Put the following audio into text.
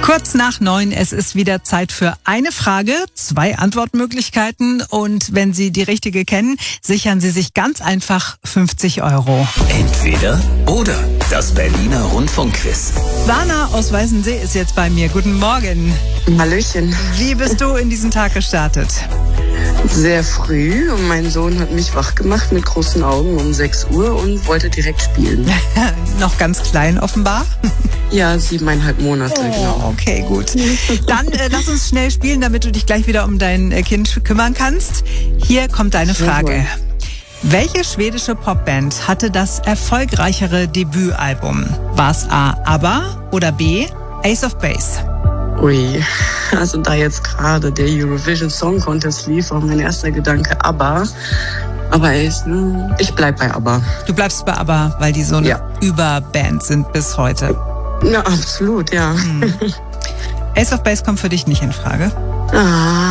Kurz nach 9, es ist wieder Zeit für eine Frage, 2 Antwortmöglichkeiten und wenn Sie die richtige kennen, sichern Sie sich ganz einfach 50 €. Entweder oder, das Berliner Rundfunkquiz. Sana aus Weißensee ist jetzt bei mir. Guten Morgen. Hallöchen. Wie bist du in diesen Tag gestartet? Sehr früh und mein Sohn hat mich wach gemacht mit großen Augen um 6 Uhr und wollte direkt spielen. Noch ganz klein offenbar? Ja, 7,5 Monate, genau. Okay, gut. Dann lass uns schnell spielen, damit du dich gleich wieder um dein Kind kümmern kannst. Hier kommt deine Frage. Welche schwedische Popband hatte das erfolgreichere Debütalbum? War es A, ABBA oder B, Ace of Base? Ui, also da jetzt gerade der Eurovision Song Contest lief, war mein erster Gedanke ABBA. Aber ich bleib bei ABBA. Du bleibst bei ABBA, weil die so eine Überband sind bis heute. Na, absolut, ja. Ace of Base kommt für dich nicht in Frage? Ah.